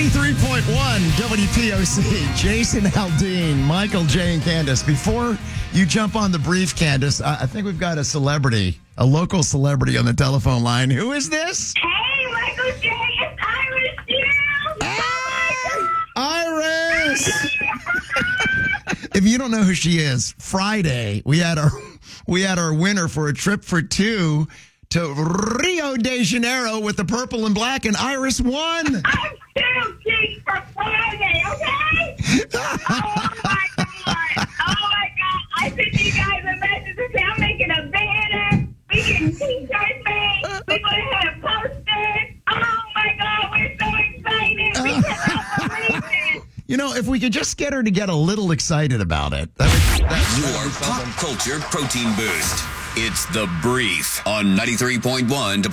93.1 WPOC, Jason Aldean, Michael J. and Candace. Before you jump on the brief, Candace, I think we've got a celebrity, a local celebrity on the telephone line. Who is this? Hey, Michael J. It's Iris Hughes. Hey, Iris! If you don't know who she is, Friday we had our winner for a trip for two to Rio de Janeiro with the purple and black, and Iris won. I'm still cheap for Friday, okay? Oh my God! I sent you guys a message to say I'm making a banner. We can t-shirts made. We're gonna have posters. Oh my God! We're so excited. We cannot believe it. You know, if we could just get her to get a little excited about it. Your pop culture protein boost. It's The Brief on 93.1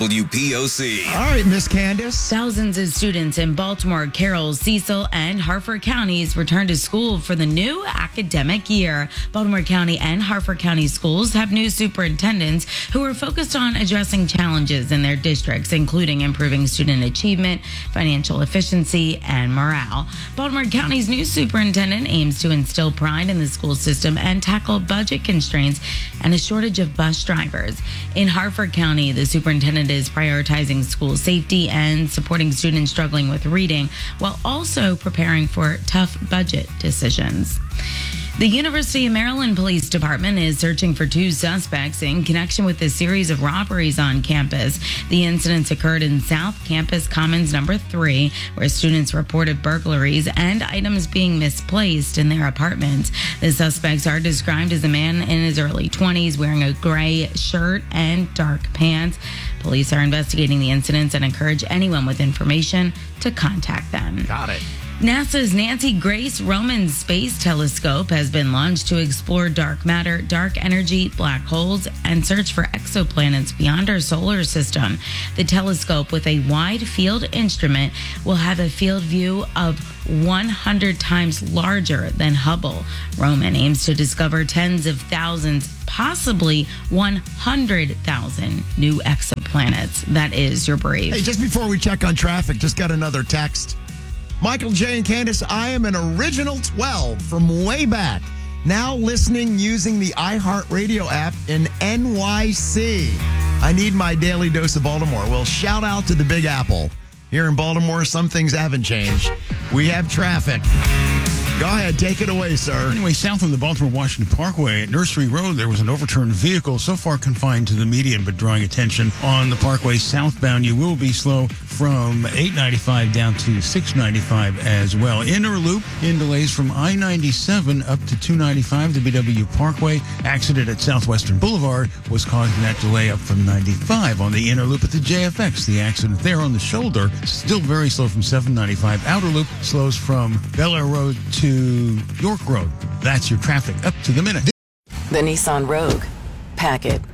WPOC. All right, Miss Candace. Thousands of students in Baltimore, Carroll, Cecil, and Harford counties return to school for the new academic year. Baltimore County and Harford County schools have new superintendents who are focused on addressing challenges in their districts, including improving student achievement, financial efficiency, and morale. Baltimore County's new superintendent aims to instill pride in the school system and tackle budget constraints and a shortage of bus drivers. In Harford County, the superintendent is prioritizing school safety and supporting students struggling with reading while also preparing for tough budget decisions. The University of Maryland Police Department is searching for two suspects in connection with a series of robberies on campus. The incidents occurred in South Campus Commons number 3, where students reported burglaries and items being misplaced in their apartments. The suspects are described as a man in his early 20s wearing a gray shirt and dark pants. Police are investigating the incidents and encourage anyone with information to contact them. Got it. NASA's Nancy Grace Roman Space Telescope has been launched to explore dark matter, dark energy, black holes, and search for exoplanets beyond our solar system. The telescope, with a wide field instrument, will have a field view of 100 times larger than Hubble. Roman aims to discover tens of thousands, possibly 100,000 new exoplanets. That is your brief. Hey, just before we check on traffic, just got another text. Michael J. and Candace, I am an original 12 from way back. Now listening using the iHeartRadio app in NYC. I need my daily dose of Baltimore. Well, shout out to the Big Apple. Here in Baltimore, some things haven't changed. We have traffic. Go ahead, take it away, sir. Anyway, south of the Baltimore-Washington Parkway at Nursery Road, there was an overturned vehicle so far confined to the median, but drawing attention on the Parkway southbound. You will be slow from 895 down to 695 as well. Inner loop in delays from I-97 up to 295, the BW Parkway. Accident at Southwestern Boulevard was causing that delay up from 95. On the inner loop at the JFX, the accident there on the shoulder, still very slow from 795. Outer loop slows from Bel Air Road to York Road. That's your traffic up to the minute. The Nissan Rogue. Pack it.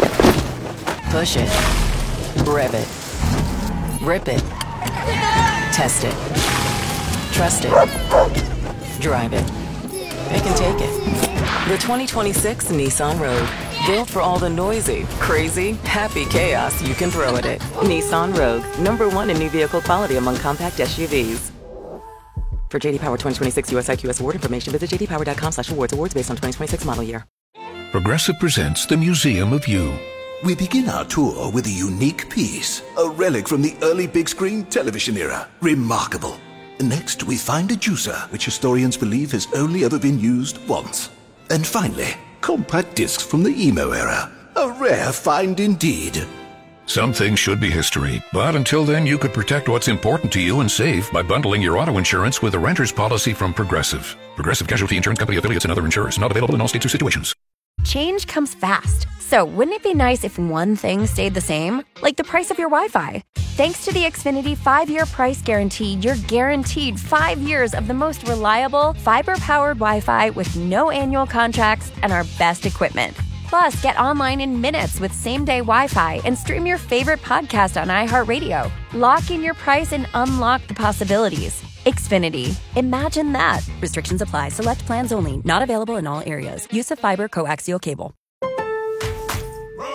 Push it. Rev it. Rip it. Test it. Trust it. Drive it. It can take it. The 2026 Nissan Rogue. Built for all the noisy, crazy, happy chaos you can throw at it. Nissan Rogue. #1 in new vehicle quality among compact SUVs. For JD Power 2026 US IQS award information, visit jdpower.com/awards. Awards based on 2026 model year. Progressive presents the Museum of You. We begin our tour with a unique piece, a relic from the early big screen television era. Remarkable. Next, we find a juicer, which historians believe has only ever been used once. And finally, compact discs from the emo era. A rare find indeed. Some things should be history, but until then, you could protect what's important to you and save by bundling your auto insurance with a renter's policy from Progressive. Progressive Casualty Insurance Company affiliates and other insurers. Not available in all states or situations. Change comes fast. So wouldn't it be nice if one thing stayed the same? Like the price of your Wi-Fi. Thanks to the Xfinity 5-year price guarantee, you're guaranteed 5 years of the most reliable, fiber-powered Wi-Fi with no annual contracts and our best equipment. Plus, get online in minutes with same-day Wi-Fi and stream your favorite podcast on iHeartRadio. Lock in your price and unlock the possibilities. Xfinity. Imagine that. Restrictions apply. Select plans only. Not available in all areas. Use of fiber coaxial cable.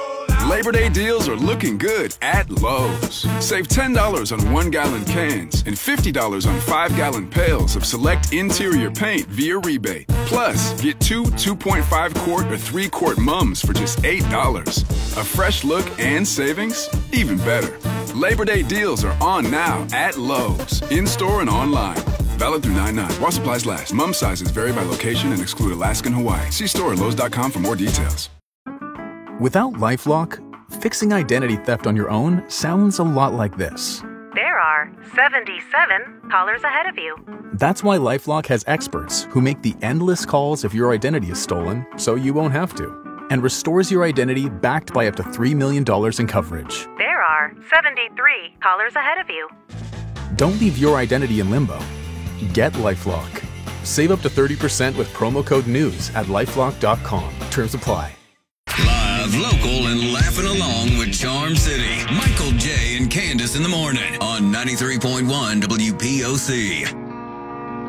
Labor Day deals are looking good at Lowe's. Save $10 on 1-gallon cans and $50 on 5-gallon pails of select interior paint via rebate. Plus, get 2 2.5-quart or 3-quart mums for just $8. A fresh look and savings? Even better. Labor Day deals are on now at Lowe's, in-store and online. Valid through 9/9. While supplies last. Mum sizes vary by location and exclude Alaska and Hawaii. See store at Lowe's.com for more details. Without LifeLock, fixing identity theft on your own sounds a lot like this. There are 77 callers ahead of you. That's why LifeLock has experts who make the endless calls if your identity is stolen, so you won't have to, and restores your identity backed by up to $3 million in coverage. There are 73 callers ahead of you. Don't leave your identity in limbo. Get LifeLock. Save up to 30% with promo code NEWS at LifeLock.com. Terms apply. Live, local, and laughing along with Charm City. Michael J. and Candace in the morning on 93.1 WPOC.